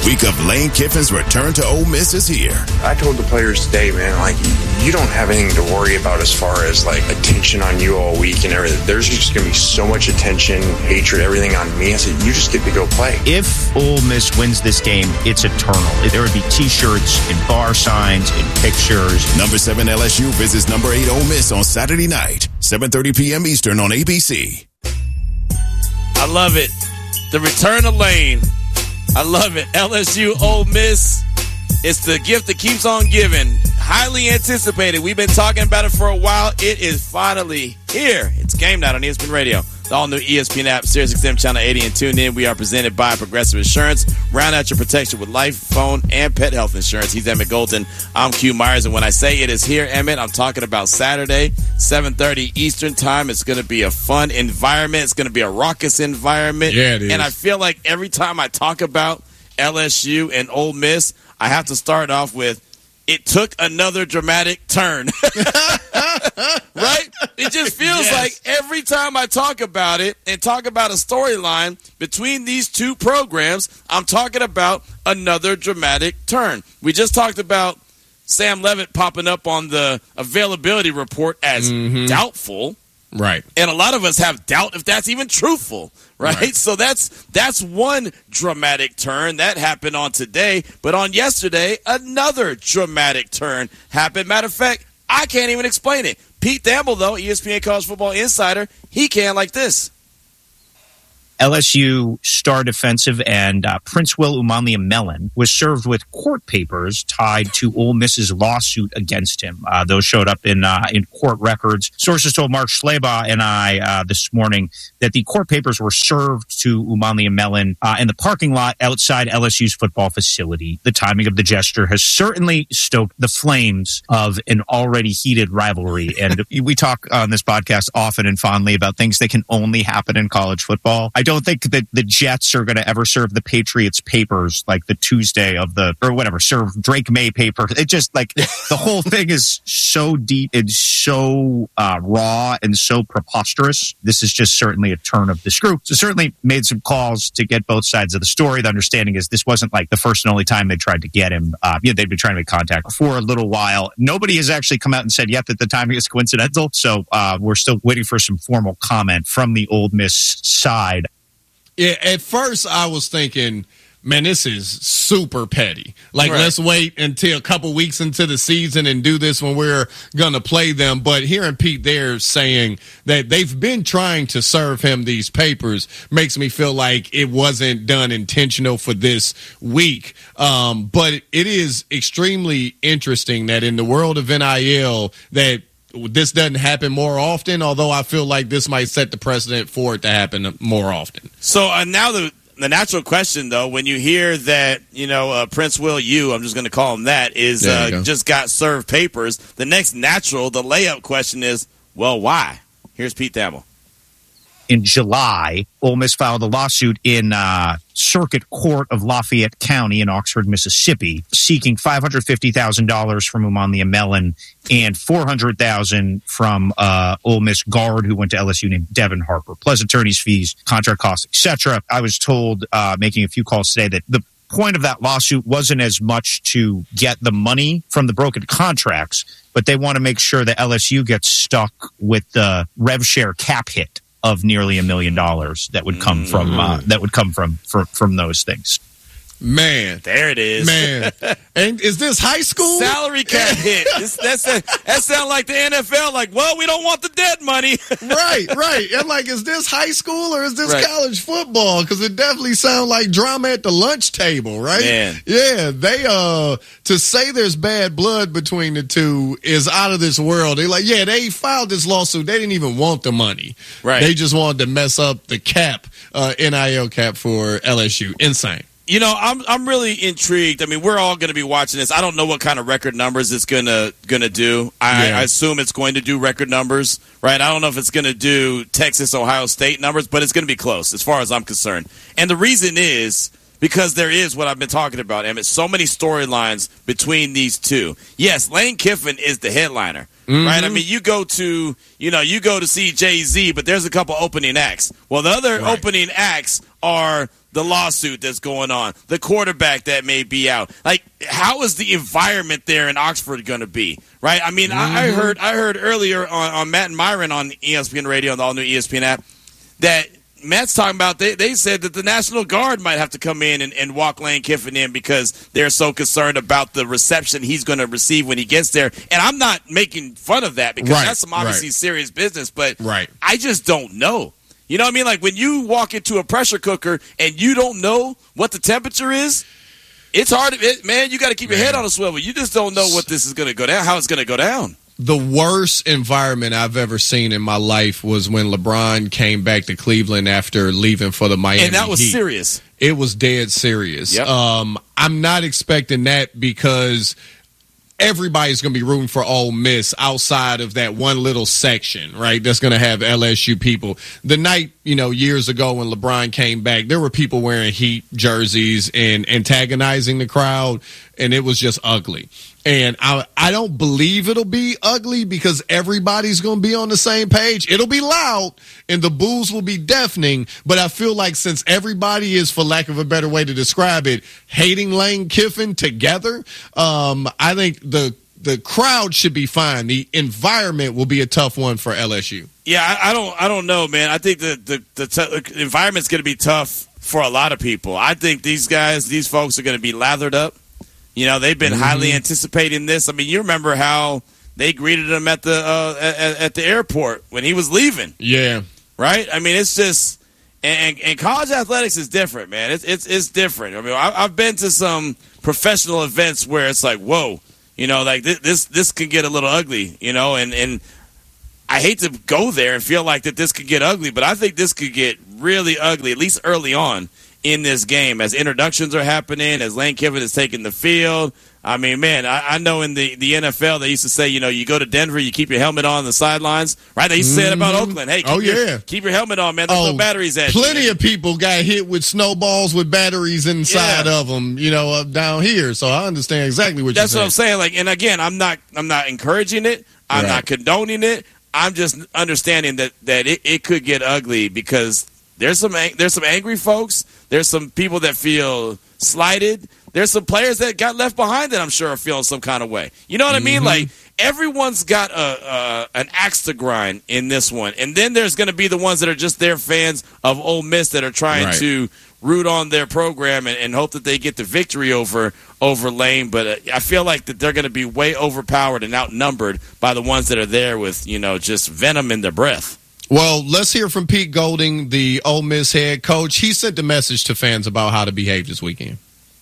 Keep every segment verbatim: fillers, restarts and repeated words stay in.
week of Lane Kiffin's return to Ole Miss is here. I told the players today, man, like, you don't have anything to worry about as far as, like, attention on you all week and everything. There's just going to be so much attention, hatred, everything on me. I said, you just get to go play. If Ole Miss wins this game, it's eternal. There would be T-shirts and bar signs and pictures. Number seven L S U visits number eight Ole Miss on Saturday night, seven thirty p.m. Eastern on A B C. I love it. The return of Lane. I love it. L S U, Ole Miss. It's the gift that keeps on giving. Highly anticipated. We've been talking about it for a while. It is finally here. It's game night on E S P N Radio. The all-new E S P N app, Sirius X M Channel eighty, and tune in. We are presented by Progressive Insurance. Round out your protection with life, phone, and pet health insurance. He's Emmett Golden. I'm Q Myers, and when I say it is here, Emmett, I'm talking about Saturday, seven thirty Eastern Time. It's going to be a fun environment. It's going to be a raucous environment. Yeah, it is. And I feel like every time I talk about L S U and Ole Miss, I have to start off with, it took another dramatic turn. Right? It just feels yes. like every time I talk about it and talk about a storyline between these two programs, I'm talking about another dramatic turn. We just talked about Sam Levitt popping up on the availability report as mm-hmm. doubtful. Right. And a lot of us have doubt if that's even truthful, right? right? So that's that's one dramatic turn. That happened on today. But on yesterday, another dramatic turn happened. Matter of fact, I can't even explain it. Pete Thamel, though, E S P N College Football Insider, he can like this. L S U star defensive end uh, Prince Will Umanmielen was served with court papers tied to Ole Miss's lawsuit against him. Uh, those showed up in uh, in court records. Sources told Mark Schleba and I uh, this morning that the court papers were served to Umanmielen uh, in the parking lot outside L S U's football facility. The timing of the gesture has certainly stoked the flames of an already heated rivalry. And we talk on this podcast often and fondly about things that can only happen in college football. I don't think that the Jets are going to ever serve the Patriots papers like the Tuesday of the, or whatever, serve Drake May paper. It just like the whole thing is so deep and so uh, raw and so preposterous. This is just certainly a turn of the screw. So certainly made some calls to get both sides of the story. The understanding is this wasn't like the first and only time they tried to get him. Uh, you know, they'd been trying to make contact for a little while. Nobody has actually come out and said yet that the timing is coincidental. So uh, we're still waiting for some formal comment from the Ole Miss side. Yeah, at first I was thinking, man, this is super petty. Like, right. let's wait until a couple weeks into the season and do this when we're going to play them. But hearing Pete there saying that they've been trying to serve him these papers makes me feel like it wasn't done intentional for this week. Um, but it is extremely interesting that in the world of N I L that this doesn't happen more often, although I feel like this might set the precedent for it to happen more often. So uh, now the the natural question, though, when you hear that, you know, uh, Prince Will, you, I'm just going to call him that, is uh, go. just got served papers, the next natural, the layup question is, well, why? Here's Pete Thamel. In July, Ole Miss filed a lawsuit in uh, Circuit Court of Lafayette County in Oxford, Mississippi, seeking five hundred fifty thousand dollars from Umanmielen and four hundred thousand dollars from uh, Ole Miss guard who went to L S U named Devin Harper, plus attorney's fees, contract costs, et cetera. I was told, uh, making a few calls today, that the point of that lawsuit wasn't as much to get the money from the broken contracts, but they want to make sure that L S U gets stuck with the rev share cap hit of nearly a million dollars that would come from uh, that would come from, from from those things. Man, there it is. Man, and is this high school salary cap hit? This, that's a, that sounds like the N F L. Like, well, we don't want the dead money. right, right. I'm like, is this high school or is this right. college football? Because it definitely sounds like drama at the lunch table, right? Man. Yeah, they uh to say there's bad blood between the two is out of this world. They're like, yeah, they filed this lawsuit. They didn't even want the money. Right. They just wanted to mess up the cap, uh, N I L cap for L S U. Insane. You know, I'm I'm really intrigued. I mean, we're all going to be watching this. I don't know what kind of record numbers it's going to going to do. I, yeah. I assume it's going to do record numbers, right? I don't know if it's going to do Texas, Ohio State numbers, but it's going to be close as far as I'm concerned. And the reason is because there is what I've been talking about, Emmett, so many storylines between these two. Yes, Lane Kiffin is the headliner. Mm-hmm. Right? I mean, you go to, you know, you go to see Jay-Z, but there's a couple opening acts. Well, the other right. opening acts are the lawsuit that's going on, the quarterback that may be out. Like, how is the environment there in Oxford going to be, right? I mean, mm-hmm. I, I heard I heard earlier on, on Matt and Myron on E S P N Radio, on the all-new E S P N app, that Matt's talking about, they, they said that the National Guard might have to come in and, and walk Lane Kiffin in because they're so concerned about the reception he's going to receive when he gets there. And I'm not making fun of that because right, that's some obviously right. serious business, but right. I just don't know. You know what I mean? Like when you walk into a pressure cooker and you don't know what the temperature is, it's hard. To, it, man, you got to keep man. your head on a swivel. You just don't know what this is going to go down, how it's going to go down. The worst environment I've ever seen in my life was when LeBron came back to Cleveland after leaving for the Miami Heat. And that was Heat. serious. It was dead serious. Yep. Um, I'm not expecting that because everybody's going to be rooting for Ole Miss outside of that one little section, right? That's going to have L S U people. The night, you know, years ago when LeBron came back, there were people wearing Heat jerseys and antagonizing the crowd, and it was just ugly. And I I don't believe it'll be ugly because everybody's going to be on the same page. It'll be loud and the boos will be deafening. But I feel like since everybody is, for lack of a better way to describe it, hating Lane Kiffin together, um, I think the the crowd should be fine. The environment will be a tough one for L S U. Yeah, I, I don't I don't know, man. I think the the, the, t- the environment's going to be tough for a lot of people. I think these guys, these folks are going to be lathered up. You know, they've been mm-hmm. highly anticipating this. I mean, you remember how they greeted him at the uh, at, at the airport when he was leaving. Yeah. Right? I mean, it's just and, and college athletics is different, man. It's it's it's different. I mean, I, I've been to some professional events where it's like, whoa, you know, like this this, this can get a little ugly, you know, and, and I hate to go there and feel like that this could get ugly, but I think this could get really ugly, at least early on in this game, as introductions are happening, as Lane Kiffin is taking the field. I mean, man, I, I know in the, the N F L they used to say, you know, you go to Denver, you keep your helmet on the sidelines, right? They used to say it about Oakland. Hey, keep, oh, your, yeah. keep your helmet on, man. There's oh, no batteries at plenty you. of people got hit with snowballs with batteries inside yeah. of them, you know, uh, down here. So I understand exactly what That's you're saying. That's what I'm saying. Like, and again, I'm not I'm not encouraging it. I'm right. not condoning it. I'm just understanding that that it, it could get ugly because there's some there's some angry folks. There's some people that feel slighted. There's some players that got left behind that I'm sure are feeling some kind of way. You know what mm-hmm. I mean? Like everyone's got a, a an axe to grind in this one, and then there's going to be the ones that are just their fans of Ole Miss that are trying right. to root on their program and, and hope that they get the victory over over Lane. But uh, I feel like that they're going to be way overpowered and outnumbered by the ones that are there with, you know, just venom in their breath. Well, let's hear from Pete Golding, the Ole Miss head coach. He sent a message to fans about how to behave this weekend.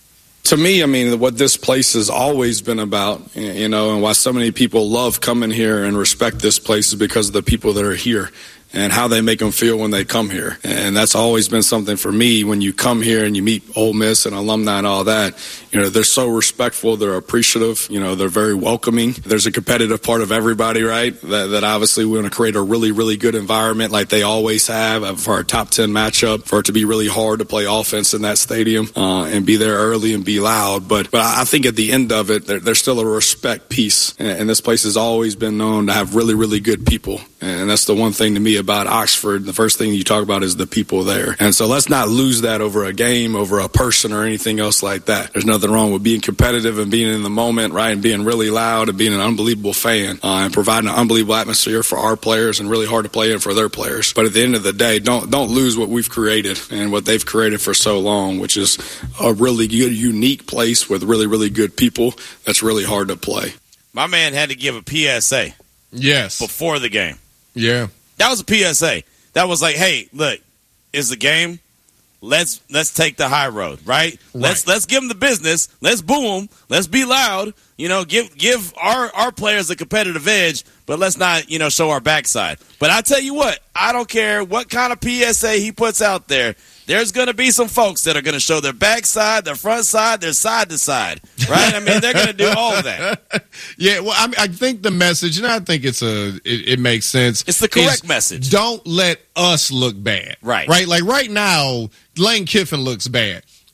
To me, I mean, what this place has always been about, you know, and why so many people love coming here and respect this place is because of the people that are here and how they make them feel when they come here. And that's always been something for me when you come here and you meet Ole Miss and alumni and all that. You know, they're so respectful. They're appreciative. You know, they're very welcoming. There's a competitive part of everybody, right? That, that obviously we want to create a really, really good environment like they always have for our top ten matchup, for it to be really hard to play offense in that stadium uh, and be there early and be loud. But but I think at the end of it, there, there's still a respect piece. And, and this place has always been known to have really, really good people. And that's the one thing to me about Oxford. The first thing you talk about is the people there. And so let's not lose that over a game, over a person, or anything else like that. There's nothing wrong with being competitive and being in the moment, right, and being really loud and being an unbelievable fan uh, and providing an unbelievable atmosphere for our players and really hard to play in for their players. But at the end of the day, don't don't lose what we've created and what they've created for so long, which is a really good, unique place with really, really good people that's really hard to play. My man had to give a P S A. Yes. Before the game. Yeah. That was a P S A. That was like, hey, look, it's the game. Let's let's take the high road, right? right? Let's let's give them the business. Let's boo them. Let's be loud. You know, give give our, our players a competitive edge, but let's not, you know, show our backside. But I tell you what, I don't care what kind of P S A he puts out there. There's going to be some folks that are going to show their backside, their front side, their side to side, right? I mean, they're going to do all of that. Yeah, well, I, mean, I think the message, and I think it's a, it, it makes sense. It's the correct message. Don't let us look bad, right? Right, like right now, Lane Kiffin looks bad.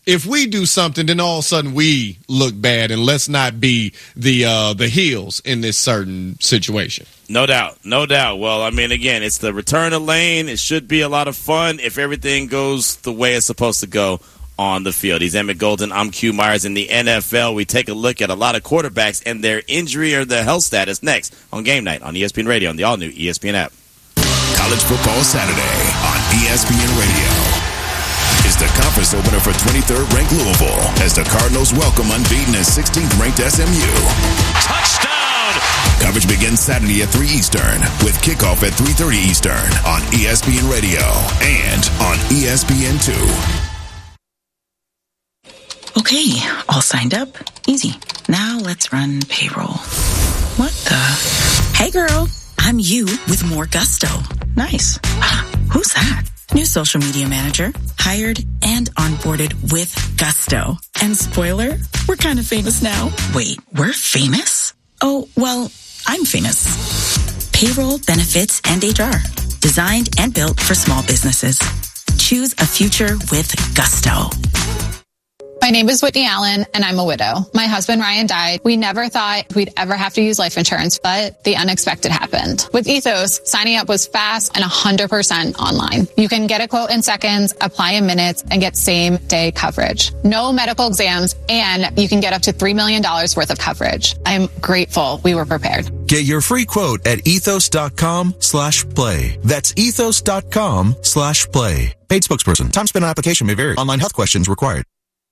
if we do something, then all of a sudden we look bad, and let's not be the uh, the heels in this certain situation. No doubt. No doubt. Well, I mean, again, it's the return to Lane. It should be a lot of fun if everything goes the way it's supposed to go on the field. He's Emmett Golden. I'm Q Myers. In the N F L, we take a look at a lot of quarterbacks and their injury or their health status next on Game Night on E S P N Radio and the all-new E S P N app. College Football Saturday on E S P N Radio is the conference opener for twenty-third ranked Louisville as the Cardinals welcome unbeaten and sixteenth ranked S M U. Touchdown! Coverage begins Saturday at three Eastern with kickoff at three thirty Eastern on E S P N Radio and on E S P N two. Okay, all signed up. Easy. Now let's run payroll. What the? Hey girl, I'm you with more gusto. Nice. Who's that? New social media manager. Hired and onboarded with gusto. And spoiler, we're kind of famous now. Wait, we're famous? Oh, well, I'm famous. Payroll, benefits, and H R. Designed and built for small businesses. Choose a future with gusto. My name is Whitney Allen, and I'm a widow. My husband, Ryan, died. We never thought we'd ever have to use life insurance, but the unexpected happened. With Ethos, signing up was fast and one hundred percent online. You can get a quote in seconds, apply in minutes, and get same-day coverage. No medical exams, and you can get up to three million dollars worth of coverage. I'm grateful we were prepared. Get your free quote at ethos.com slash play. That's ethos.com slash play. Paid spokesperson. Time spent on application may vary. Online health questions required.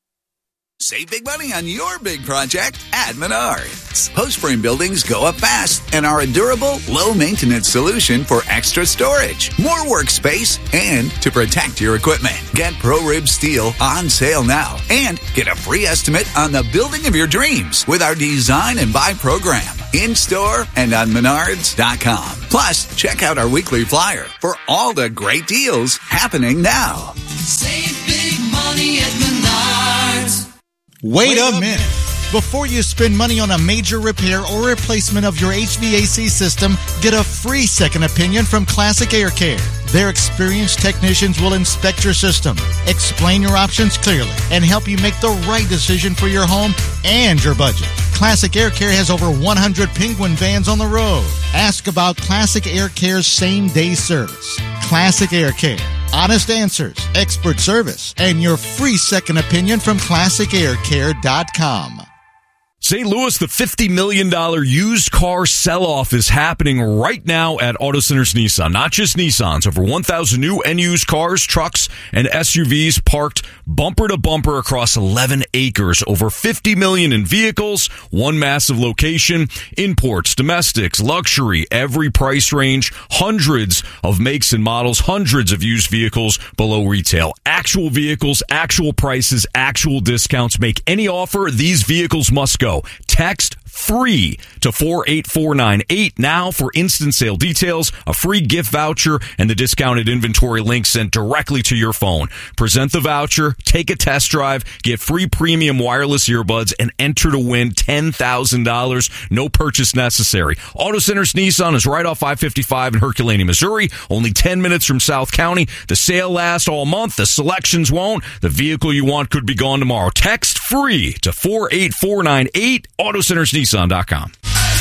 Save big money on your big project at Menards. Post frame buildings go up fast and are a durable, low-maintenance solution for extra storage, more workspace, and to protect your equipment. Get ProRib Steel on sale now and get a free estimate on the building of your dreams with our Design and Buy program. In-store and on Menards dot com. Plus, check out our weekly flyer for all the great deals happening now. Save big money at Menards. Wait a minute. Before you spend money on a major repair or replacement of your H V A C system, get a free second opinion from Classic Air Care. Their experienced technicians will inspect your system, explain your options clearly, and help you make the right decision for your home and your budget. Classic Air Care has over one hundred Penguin vans on the road. Ask about Classic Air Care's same-day service. Classic Air Care. Honest answers, expert service, and your free second opinion from classic air care dot com. Saint Louis, the fifty million dollars used car sell-off is happening right now at Auto Centers Nissan. Not just Nissans. Over one thousand new and used cars, trucks, and S U Vs parked bumper to bumper across eleven acres. Over fifty million dollars in vehicles, one massive location, imports, domestics, luxury, every price range, hundreds of makes and models, hundreds of used vehicles below retail. Actual vehicles, actual prices, actual discounts. Make any offer, these vehicles must go. Text free to four eight four nine eight now for instant sale details, a free gift voucher, and the discounted inventory link sent directly to your phone. Present the voucher, take a test drive, get free premium wireless earbuds, and enter to win ten thousand dollars. No purchase necessary. Auto Centers Nissan is right off I fifty-five in Herculaneum, Missouri. Only ten minutes from South County. The sale lasts all month. The selections won't. The vehicle you want could be gone tomorrow. Text free to four eight four nine eight, autocentersnissan dot com.